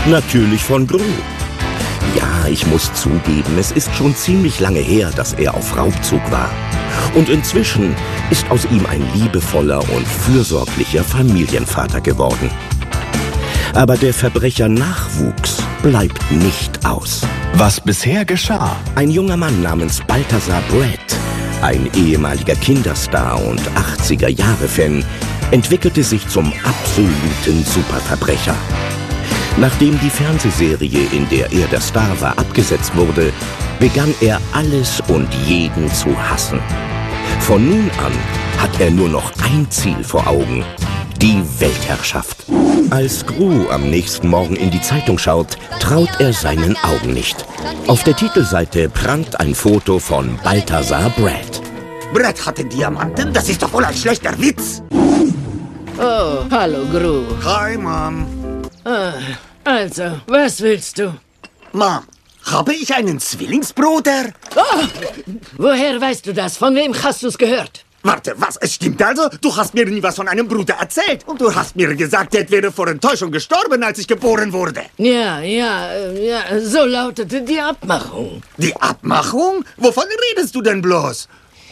Natürlich von Gru. Ja, ich muss zugeben, es ist schon ziemlich lange her, dass er auf Raubzug war. Und inzwischen ist aus ihm ein liebevoller und fürsorglicher Familienvater geworden. Aber der Verbrecher-Nachwuchs bleibt nicht aus. Was bisher geschah? Ein junger Mann namens Balthazar Brett, ein ehemaliger Kinderstar und 80er-Jahre-Fan, entwickelte sich zum absoluten Superverbrecher. Nachdem die Fernsehserie, in der er der Star war, abgesetzt wurde, begann er alles und jeden zu hassen. Von nun an hat er nur noch ein Ziel vor Augen: die Weltherrschaft. Als Gru am nächsten Morgen in die Zeitung schaut, traut er seinen Augen nicht. Auf der Titelseite prangt ein Foto von Balthazar Brett. Brett hatte Diamanten? Das ist doch wohl ein schlechter Witz. Oh, hallo Gru. Hi, Mom. Also, was willst du? Mom, habe ich einen Zwillingsbruder? Oh, woher weißt du das? Von wem hast du's gehört? Warte, was? Es stimmt also? Du hast mir nie was von einem Bruder erzählt. Und du hast mir gesagt, Dad wäre vor Enttäuschung gestorben, als ich geboren wurde. Ja, so lautete die Abmachung. Die Abmachung? Wovon redest du denn bloß?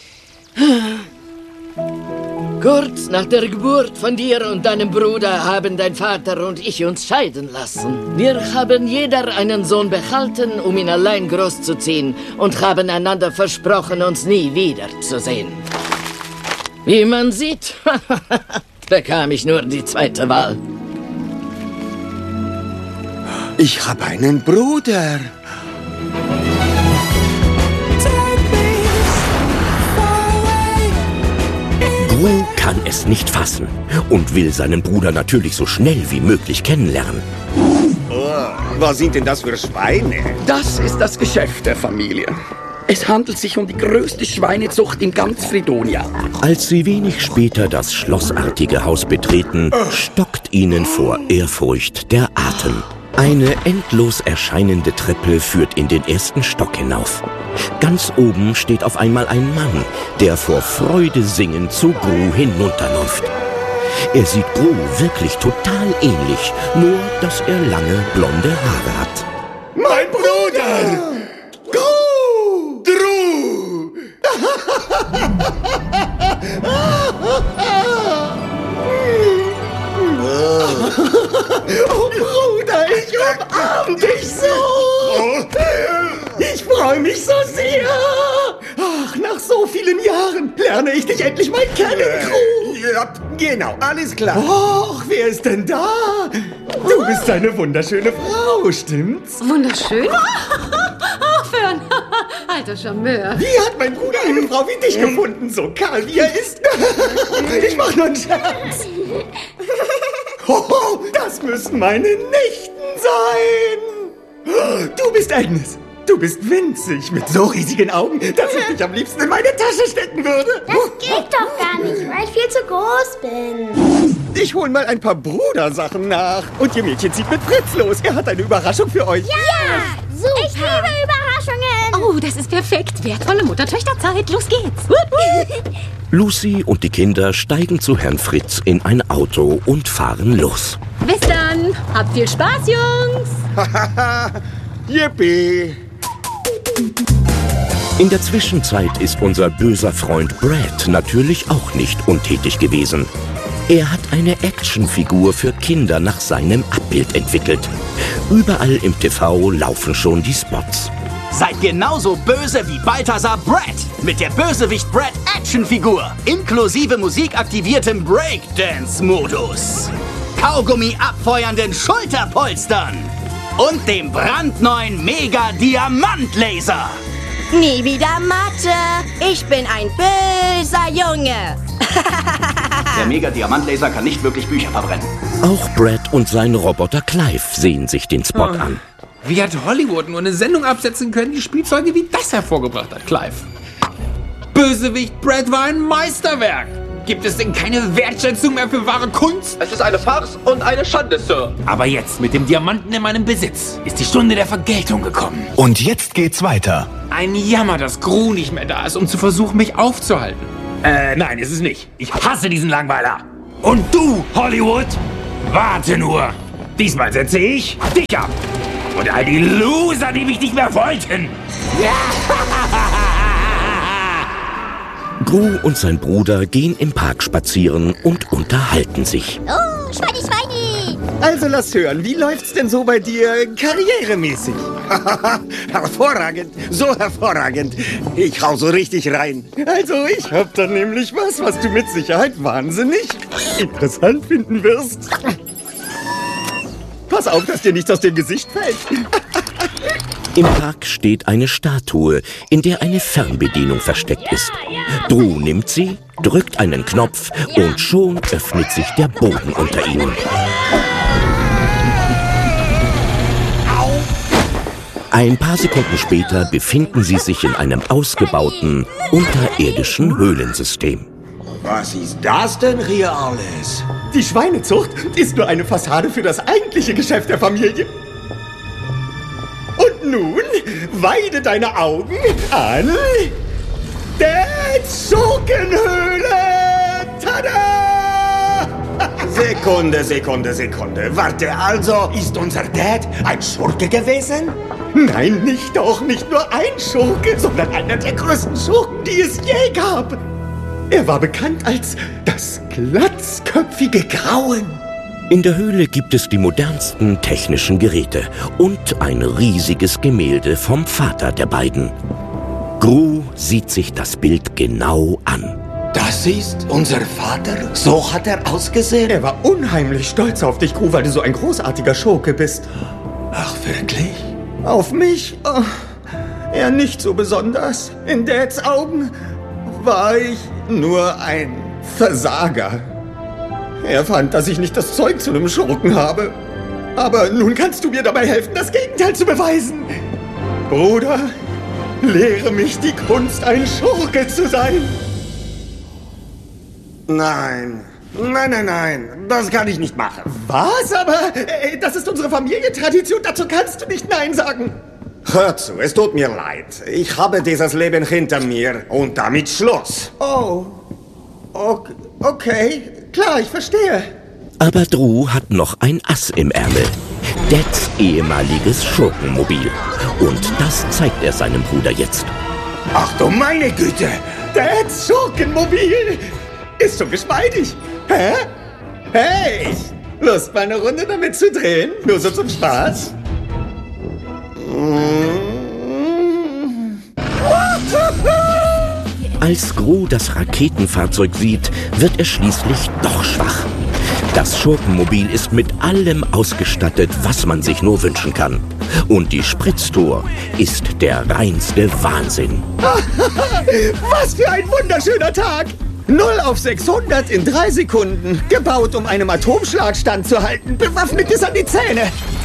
Kurz nach der Geburt von dir und deinem Bruder haben dein Vater und ich uns scheiden lassen. Wir haben jeder einen Sohn behalten, um ihn allein großzuziehen, und haben einander versprochen, uns nie wiederzusehen. Wie man sieht, bekam ich nur die zweite Wahl. Ich habe einen Bruder. Gru kann es nicht fassen und will seinen Bruder natürlich so schnell wie möglich kennenlernen. Oh, was sind denn das für Schweine? Das ist das Geschäft der Familie. Es handelt sich um die größte Schweinezucht in ganz Fredonia. Als sie wenig später das schlossartige Haus betreten, stockt ihnen vor Ehrfurcht der Atem. Eine endlos erscheinende Treppe führt in den ersten Stock hinauf. Ganz oben steht auf einmal ein Mann, der vor Freude singend zu Gru hinunterläuft. Er sieht Gru wirklich total ähnlich, nur dass er lange blonde Haare hat. Mein Bruder! Gru! Gru! Oh, Bruder, ich umarm dich so! Ich freue mich so sehr! Ach, nach so vielen Jahren lerne ich dich endlich mal kennen, Gru! Ja, genau, alles klar. Och, wer ist denn da? Du bist eine wunderschöne Frau, stimmt's? Wunderschön? Aufhören! Alter Charmeur. Wie hat mein Bruder eine Frau wie dich gefunden, so kahl wie er ist? Ich mach nur einen Scherz. Oh, das müssen meine Nichten sein. Du bist Agnes. Du bist winzig, mit so riesigen Augen, dass ich dich am liebsten in meine Tasche stecken würde. Das geht doch gar nicht, weil ich viel zu groß bin. Ich hol mal ein paar Brudersachen nach. Und ihr Mädchen zieht mit Fritz los. Er hat eine Überraschung für euch. Ja, super. Ich liebe Überraschungen. Oh, das ist perfekt. Wertvolle Mutter-Töchter-Zeit. Los geht's. Lucy und die Kinder steigen zu Herrn Fritz in ein Auto und fahren los. Bis dann. Habt viel Spaß, Jungs. Yippie. In der Zwischenzeit ist unser böser Freund Brad natürlich auch nicht untätig gewesen. Er hat eine Actionfigur für Kinder nach seinem Abbild entwickelt. Überall im TV laufen schon die Spots. Seid genauso böse wie Balthazar Brett mit der Bösewicht Brett Actionfigur, inklusive musikaktiviertem Breakdance-Modus, Kaugummi abfeuernden Schulterpolstern und dem brandneuen Mega-Diamantlaser. Nie wieder Mathe. Ich bin ein böser Junge. Der Mega-Diamantlaser kann nicht wirklich Bücher verbrennen. Auch Brad und sein Roboter Clive sehen sich den Spot an. Wie hat Hollywood nur eine Sendung absetzen können, die Spielzeuge wie das hervorgebracht hat, Clive? Bösewicht Brad war ein Meisterwerk. Gibt es denn keine Wertschätzung mehr für wahre Kunst? Es ist eine Farce und eine Schande, Sir. Aber jetzt, mit dem Diamanten in meinem Besitz, ist die Stunde der Vergeltung gekommen. Und jetzt geht's weiter. Ein Jammer, dass Gru nicht mehr da ist, um zu versuchen, mich aufzuhalten. Nein, ist es nicht. Ich hasse diesen Langweiler. Und du, Hollywood, warte nur. Diesmal setze ich dich ab. Und all die Loser, die mich nicht mehr wollten. Gru und sein Bruder gehen im Park spazieren und unterhalten sich. Oh, Schweini, Schweini! Also lass hören, wie läuft's denn so bei dir karrieremäßig? Hervorragend, so hervorragend. Ich hau so richtig rein. Also ich hab da nämlich was du mit Sicherheit wahnsinnig interessant finden wirst. Pass auf, dass dir nichts aus dem Gesicht fällt. Im Park steht eine Statue, in der eine Fernbedienung versteckt ist. Gru nimmt sie, drückt einen Knopf und schon öffnet sich der Boden unter ihnen. Ein paar Sekunden später befinden sie sich in einem ausgebauten, unterirdischen Höhlensystem. Was ist das denn hier alles? Die Schweinezucht ist nur eine Fassade für das eigentliche Geschäft der Familie. Und nun weide deine Augen an der Schurkenhöhle. Tada! Sekunde. Warte, also ist unser Dad ein Schurke gewesen? Nein, nicht nur ein Schurke, sondern einer der größten Schurken, die es je gab. Er war bekannt als das glatzköpfige Grauen. In der Höhle gibt es die modernsten technischen Geräte und ein riesiges Gemälde vom Vater der beiden. Gru sieht sich das Bild genau an. Das ist unser Vater? So hat er ausgesehen? Er war unheimlich stolz auf dich, Gru, weil du so ein großartiger Schurke bist. Ach, wirklich? Auf mich? Oh, er nicht so besonders. In Dads Augen war ich nur ein Versager. Er fand, dass ich nicht das Zeug zu einem Schurken habe. Aber nun kannst du mir dabei helfen, das Gegenteil zu beweisen. Bruder, lehre mich die Kunst, ein Schurke zu sein. Nein, das kann ich nicht machen. Was? Aber das ist unsere Familientradition, dazu kannst du nicht Nein sagen. Hör zu, es tut mir leid. Ich habe dieses Leben hinter mir und damit Schluss. Oh, okay, klar, ich verstehe. Aber Gru hat noch ein Ass im Ärmel. Dads ehemaliges Schurkenmobil. Und das zeigt er seinem Bruder jetzt. Ach du meine Güte! Dads Schurkenmobil! Ist schon geschmeidig. Hä? Hey! Lust, mal eine Runde damit zu drehen? Nur so zum Spaß? Als Gru das Raketenfahrzeug sieht, wird er schließlich doch schwach. Das Schurkenmobil ist mit allem ausgestattet, was man sich nur wünschen kann. Und die Spritztour ist der reinste Wahnsinn. Was für ein wunderschöner Tag! 0 auf 600 in 3 Sekunden. Gebaut, um einem Atomschlag standzuhalten. Bewaffnet bis an die Zähne.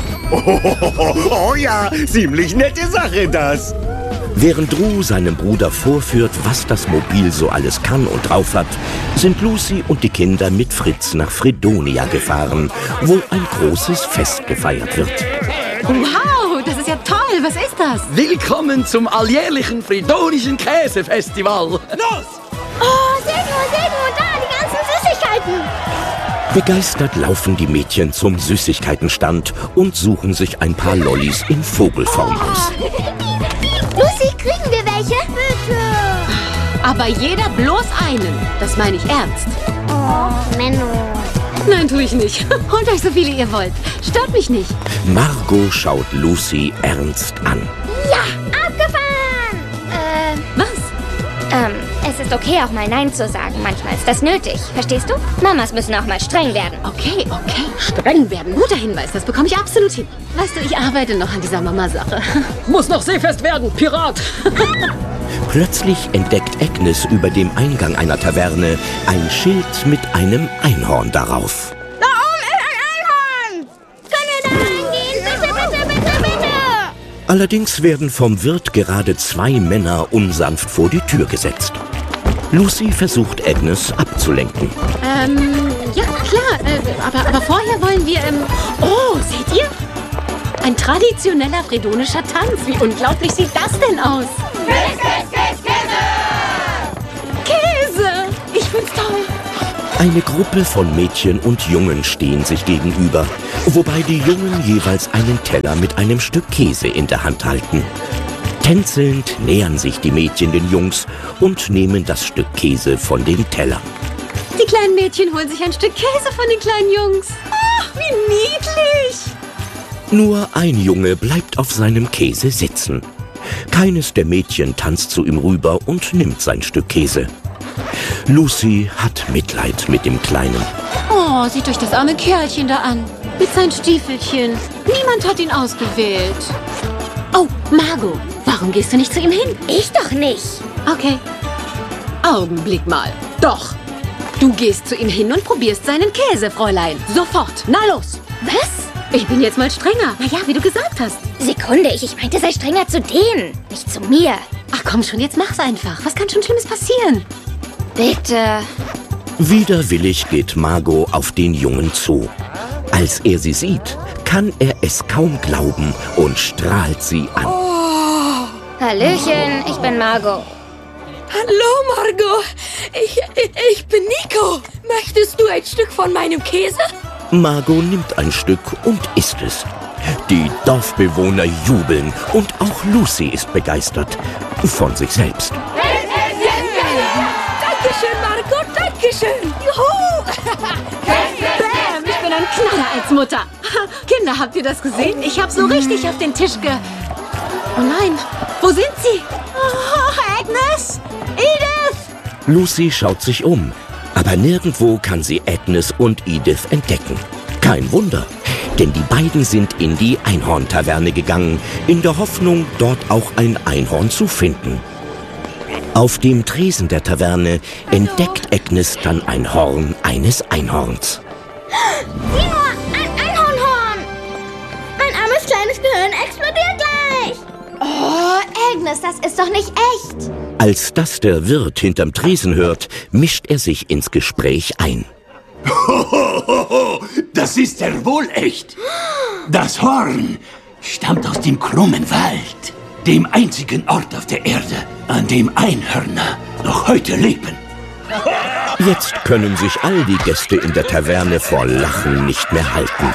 Oh ja, ziemlich nette Sache das. Während Gru seinem Bruder vorführt, was das Mobil so alles kann und drauf hat, sind Lucy und die Kinder mit Fritz nach Fredonia gefahren, wo ein großes Fest gefeiert wird. Wow, das ist ja toll. Was ist das? Willkommen zum alljährlichen Fredonischen Käsefestival. Los! Oh, seht nur, da, die ganzen Süßigkeiten. Begeistert laufen die Mädchen zum Süßigkeitenstand und suchen sich ein paar Lollis in Vogelform aus. Lucy, kriegen wir welche? Bitte. Aber jeder bloß einen. Das meine ich ernst. Oh, Menno. Nein, tue ich nicht. Holt euch so viele ihr wollt. Stört mich nicht. Margot schaut Lucy ernst an. Ja, abgefahren! Was? Es ist okay, auch mal Nein zu sagen. Manchmal ist das nötig. Verstehst du? Mamas müssen auch mal streng werden. Okay. Streng werden. Guter Hinweis. Das bekomme ich absolut hin. Weißt du, ich arbeite noch an dieser Mama-Sache. Muss noch seefest werden, Pirat. Plötzlich entdeckt Agnes über dem Eingang einer Taverne ein Schild mit einem Einhorn darauf. Da oben ist ein Einhorn! Können wir da reingehen? Bitte! Allerdings werden vom Wirt gerade 2 Männer unsanft vor die Tür gesetzt. Lucy versucht Agnes abzulenken. Ja, klar. Aber vorher wollen wir, Oh, seht ihr? Ein traditioneller fredonischer Tanz. Wie unglaublich sieht das denn aus? Käse! Ich find's toll. Eine Gruppe von Mädchen und Jungen stehen sich gegenüber. wobei die Jungen jeweils einen Teller mit einem Stück Käse in der Hand halten. Tänzelnd nähern sich die Mädchen den Jungs und nehmen das Stück Käse von den Tellern. Die kleinen Mädchen holen sich ein Stück Käse von den kleinen Jungs. Ach, wie niedlich! Nur ein Junge bleibt auf seinem Käse sitzen. Keines der Mädchen tanzt zu ihm rüber und nimmt sein Stück Käse. Lucy hat Mitleid mit dem Kleinen. Oh, seht euch das arme Kerlchen da an. Mit seinen Stiefelchen. Niemand hat ihn ausgewählt. Oh, Margot, warum gehst du nicht zu ihm hin? Ich doch nicht. Okay. Augenblick mal. Doch. Du gehst zu ihm hin und probierst seinen Käse, Fräulein. Sofort. Na los. Was? Ich bin jetzt mal strenger. Na ja, wie du gesagt hast. Sekunde, ich meinte, sei strenger zu denen, nicht zu mir. Ach komm schon, jetzt mach's einfach. Was kann schon Schlimmes passieren? Bitte. Widerwillig geht Margot auf den Jungen zu. Als er sie sieht, kann er es kaum glauben und strahlt sie an. Oh. Hallöchen, ich bin Margot. Hallo, Margot. Ich bin Nico. Möchtest du ein Stück von meinem Käse? Margot nimmt ein Stück und isst es. Die Dorfbewohner jubeln und auch Lucy ist begeistert. Von sich selbst. Dankeschön, Margot, dankeschön. Juhu. Bam, ich bin ein Knaller als Mutter. Kinder, habt ihr das gesehen? Ich hab's so richtig auf den Tisch Oh nein, wo sind sie? Oh, Agnes! Edith! Lucy schaut sich um, aber nirgendwo kann sie Agnes und Edith entdecken. Kein Wunder, denn die beiden sind in die Einhorn-Taverne gegangen, in der Hoffnung, dort auch ein Einhorn zu finden. Auf dem Tresen der Taverne entdeckt Agnes dann ein Horn eines Einhorns. Sieh nur, ein Einhornhorn! Mein armes kleines Gehirn explodiert gleich! Oh, Agnes, das ist doch nicht echt! Als das der Wirt hinterm Tresen hört, mischt er sich ins Gespräch ein. Das ist ja wohl echt. Das Horn stammt aus dem krummen Wald, dem einzigen Ort auf der Erde, an dem Einhörner noch heute leben. Jetzt können sich all die Gäste in der Taverne vor Lachen nicht mehr halten.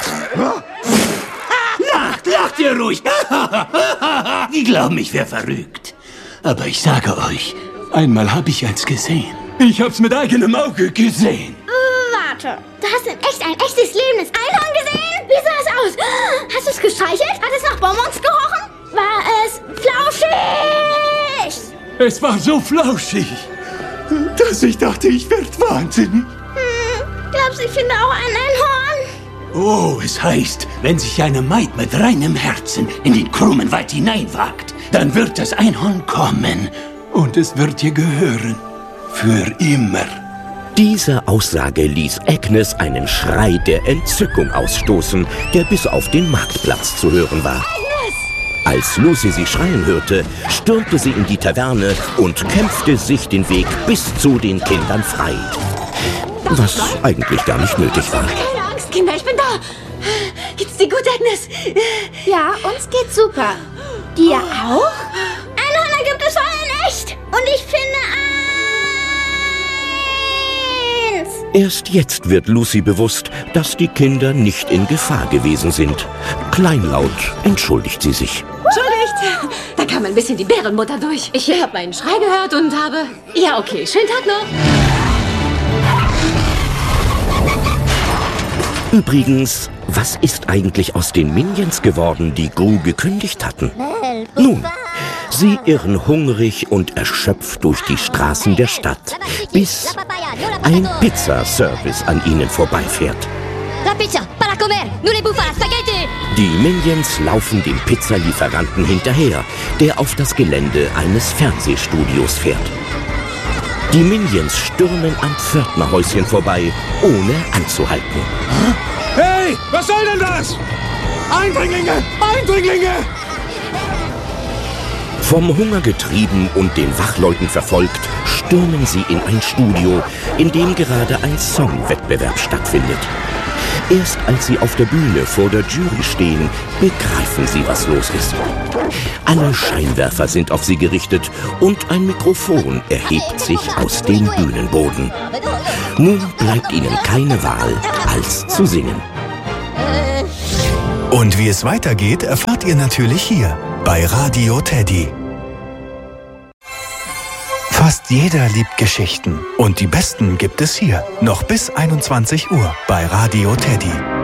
Lacht ihr ruhig. Die glauben, ich wäre verrückt. Aber ich sage euch, einmal habe ich eins gesehen. Ich hab's mit eigenem Auge gesehen. Warte, du hast in echt ein echtes lebendes Einhorn gesehen? Wie sah es aus? Hast du es gestreichelt? Hat es nach Bonbons gerochen? War es flauschig? Es war so flauschig, dass ich dachte, ich werde wahnsinnig. Glaubst du, ich finde auch ein Einhorn? Oh, es heißt, wenn sich eine Maid mit reinem Herzen in den krummen Wald hineinwagt, dann wird das Einhorn kommen und es wird ihr gehören. Für immer. Diese Aussage ließ Agnes einen Schrei der Entzückung ausstoßen, der bis auf den Marktplatz zu hören war. Als Lucy sie schreien hörte, stürmte sie in die Taverne und kämpfte sich den Weg bis zu den Kindern frei. Was eigentlich gar nicht nötig war. Keine Angst, Kinder, ich bin da. Geht's dir gut, Agnes? Ja, uns geht's super. Dir auch? Einhörner gibt es voll in echt. Und ich finde eins. Erst jetzt wird Lucy bewusst, dass die Kinder nicht in Gefahr gewesen sind. Kleinlaut entschuldigt sie sich. Entschuldigt. Da kam ein bisschen die Bärenmutter durch. Ich habe meinen Schrei gehört und habe... Ja, okay. Schönen Tag noch. Übrigens, was ist eigentlich aus den Minions geworden, die Gru gekündigt hatten? Nun, sie irren hungrig und erschöpft durch die Straßen der Stadt, bis ein Pizzaservice an ihnen vorbeifährt. Die Minions laufen dem Pizzalieferanten hinterher, der auf das Gelände eines Fernsehstudios fährt. Die Minions stürmen am Pförtnerhäuschen vorbei, ohne anzuhalten. Hey, was soll denn das? Eindringlinge! Eindringlinge! Vom Hunger getrieben und den Wachleuten verfolgt, stürmen sie in ein Studio, in dem gerade ein Songwettbewerb stattfindet. Erst als sie auf der Bühne vor der Jury stehen, begreifen sie, was los ist. Alle Scheinwerfer sind auf sie gerichtet und ein Mikrofon erhebt sich aus dem Bühnenboden. Nun bleibt ihnen keine Wahl, als zu singen. Und wie es weitergeht, erfahrt ihr natürlich hier bei Radio Teddy. Fast jeder liebt Geschichten. Und die besten gibt es hier. Noch bis 21 Uhr bei Radio Teddy.